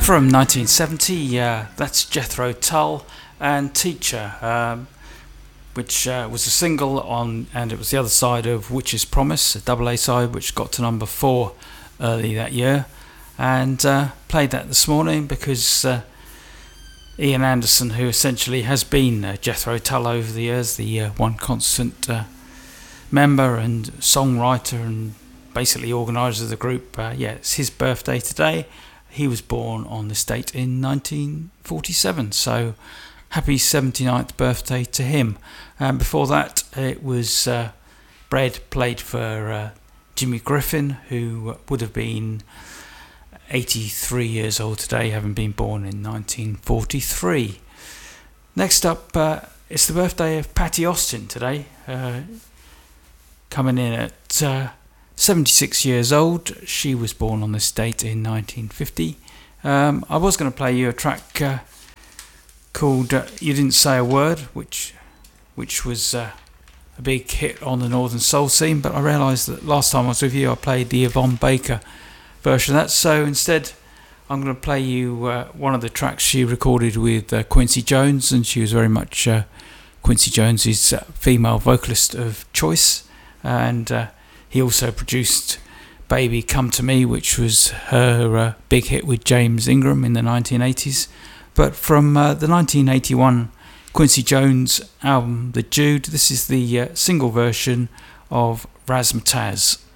From 1970, that's Jethro Tull and Teacher, which was a single on, and it was the other side of Witch's Promise, a double A side which got to number 4 early that year, and played that this morning because Ian Anderson, who essentially has been Jethro Tull over the years, the one constant member and songwriter and basically organiser of the group, it's his birthday today. He was born on this date in 1947, so happy 79th birthday to him. And before that, it was Bread played for Jimmy Griffin, who would have been 83 years old today, having been born in 1943. Next up, it's the birthday of Patty Austin today, coming in at 76 years old. She was born on this date in 1950. I was going to play you a track called You Didn't Say a Word, which was a big hit on the Northern Soul scene, but I realised that last time I was with you I played the Yvonne Baker version of that, so instead I'm going to play you one of the tracks she recorded with Quincy Jones, and she was very much Quincy Jones's female vocalist of choice, and he also produced Baby Come to Me, which was her big hit with James Ingram in the 1980s. But from the 1981 Quincy Jones album The Jude, this is the single version of Razzmatazz.